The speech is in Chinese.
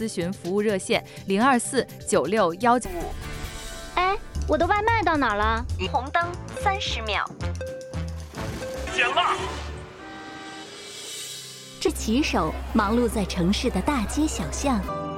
咨询服务热线024961955。 哎，我的外卖到哪儿了？ 红灯30秒。 捡了。 这骑手忙碌在城市的大街小巷，